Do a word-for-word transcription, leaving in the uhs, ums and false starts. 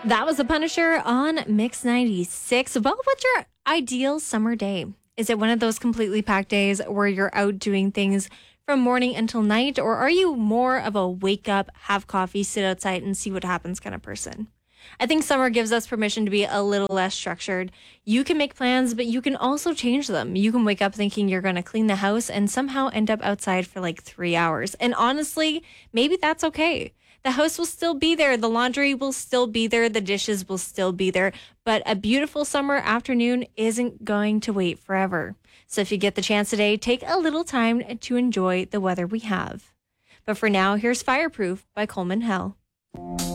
That was The Punisher on Mix ninety-six. Well, what's your ideal summer day? Is it one of those completely packed days where you're out doing things from morning until night? Or are you more of a wake up, have coffee, sit outside and see what happens kind of person? I think summer gives us permission to be a little less structured. You can make plans, but you can also change them. You can wake up thinking you're going to clean the house and somehow end up outside for like three hours. And honestly, maybe that's okay. The house will still be there. The laundry will still be there. The dishes will still be there. But a beautiful summer afternoon isn't going to wait forever. So if you get the chance today, take a little time to enjoy the weather we have. But for now, here's Fireproof by Coleman Hell.